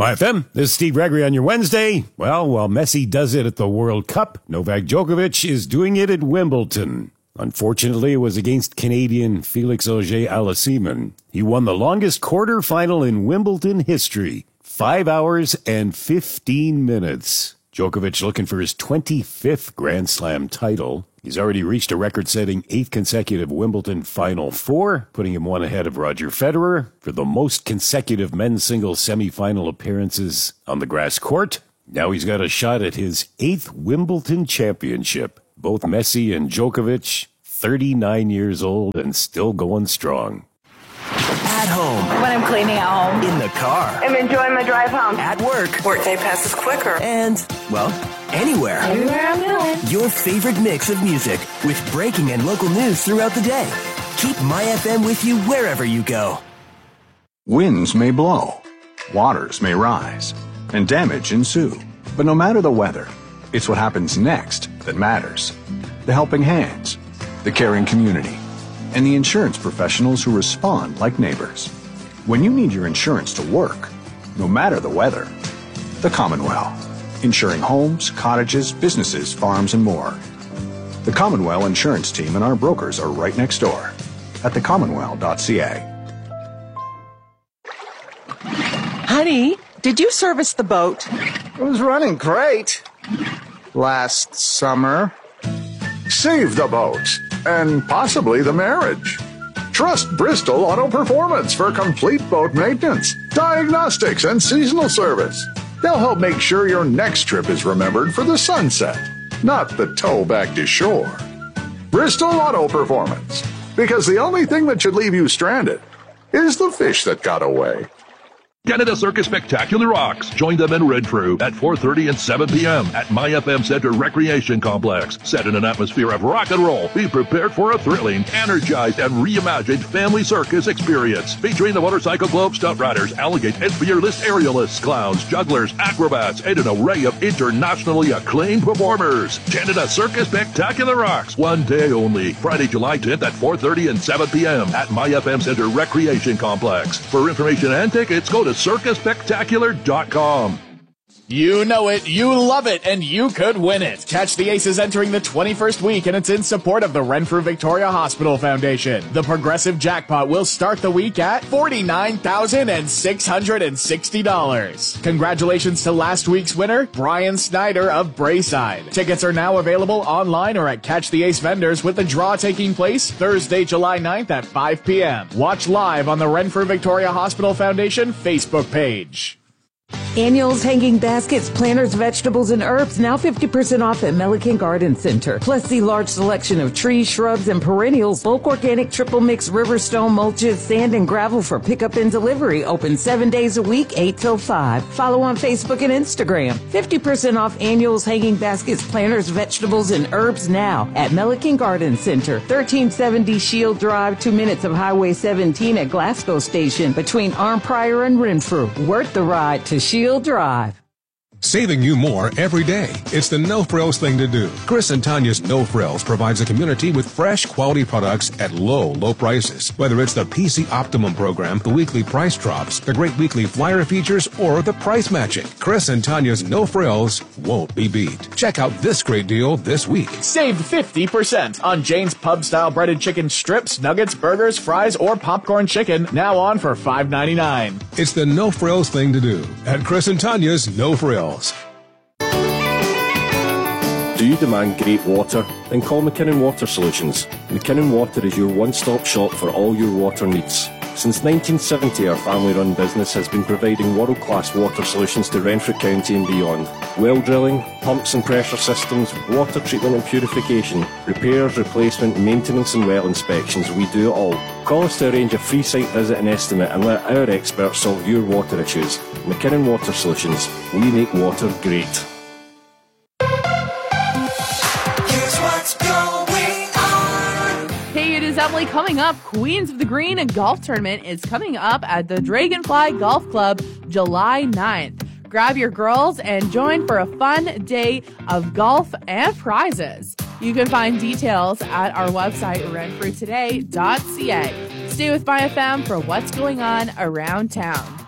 My FM, this is Steve Gregory on your Wednesday. Well, while Messi does it at the World Cup, Novak Djokovic is doing it at Wimbledon. Unfortunately, it was against Canadian Felix Auger-Aliassime. He won the longest quarterfinal in Wimbledon history, 5 hours and 15 minutes. Djokovic looking for his 25th Grand Slam title. He's already reached a record-setting 8th consecutive Wimbledon Final Four, putting him one ahead of Roger Federer for the most consecutive men's singles semifinal appearances on the grass court. Now he's got a shot at his 8th Wimbledon championship. Both Messi and Djokovic, 39 years old and still going strong. At home. When I'm cleaning at home. In the car. I'm enjoying my drive home. At work. Workday passes quicker. And, well, anywhere. Everywhere I'm going. Your favorite mix of music with breaking and local news throughout the day. Keep My FM with you wherever you go. Winds may blow, waters may rise, and damage ensue. But no matter the weather, it's what happens next that matters. The helping hands, the caring community, and the insurance professionals who respond like neighbors. When you need your insurance to work, no matter the weather, the Commonwealth, insuring homes, cottages, businesses, farms, and more. The Commonwealth Insurance Team and our brokers are right next door at thecommonwealth.ca. Honey, did you service the boat? It was running great last summer. Save the boat and possibly the marriage. Trust Bristol Auto Performance for complete boat maintenance, diagnostics, and seasonal service. They'll help make sure your next trip is remembered for the sunset, not the tow back to shore. Bristol Auto Performance, because the only thing that should leave you stranded is the fish that got away. Canada Circus Spectacular Rocks. Join them in Renfrew at 4:30 and 7 p.m. at My FM Center Recreation Complex. Set in an atmosphere of rock and roll, be prepared for a thrilling, energized, and reimagined family circus experience. Featuring the Motorcycle Globe Stunt Riders, Alligator and Fearless Aerialists, clowns, jugglers, acrobats, and an array of internationally acclaimed performers. Canada Circus Spectacular Rocks. One day only. Friday, July 10th at 4:30 and 7 p.m. at My FM Center Recreation Complex. For information and tickets, go to circuspectacular.com. You know it, you love it, and you could win it. Catch the Aces entering the 21st week, and it's in support of the Renfrew Victoria Hospital Foundation. The Progressive Jackpot will start the week at $49,660. Congratulations to last week's winner, Brian Snyder of Brayside. Tickets are now available online or at Catch the Ace vendors, with the draw taking place Thursday, July 9th at 5 p.m. Watch live on the Renfrew Victoria Hospital Foundation Facebook page. Annuals, hanging baskets, planters, vegetables, and herbs now 50% off at Milliken Garden Center. Plus the large selection of trees, shrubs, and perennials, bulk organic triple mix Riverstone mulches, sand, and gravel for pickup and delivery. Open 7 days a week, 8 till 5. Follow on Facebook and Instagram. 50% off annuals, hanging baskets, planters, vegetables, and herbs now at Milliken Garden Center. 1370 Shield Drive, 2 minutes of Highway 17 at Glasgow Station between Arnprior and Renfrew. Worth the ride to Shield Drive. Saving you more every day. It's the No Frills thing to do. Chris and Tanya's No Frills provides a community with fresh, quality products at low prices. Whether it's the PC Optimum program, the weekly price drops, the great weekly flyer features, or the price matching, Chris and Tanya's No Frills won't be beat. Check out this great deal this week. Save 50% on Jane's Pub-style breaded chicken strips, nuggets, burgers, fries, or popcorn chicken, now on for $5.99. It's the No Frills thing to do at Chris and Tanya's No Frills. Do you demand great water? Then call McKinnon Water Solutions. McKinnon Water is your one-stop shop for all your water needs. Since 1970, our family-run business has been providing world-class water solutions to Renfrew County and beyond. Well drilling, pumps and pressure systems, water treatment and purification, repairs, replacement, maintenance and well inspections, we do it all. Call us to arrange a free site visit and estimate and let our experts solve your water issues. McKinnon Water Solutions. We make water great. Emily, coming up, Queens of the Green golf tournament is coming up at the Dragonfly Golf Club July 9th. Grab your girls and join for a fun day of golf and prizes. You can find details at our website, renfrewtoday.ca. Stay with My FM for what's going on around town.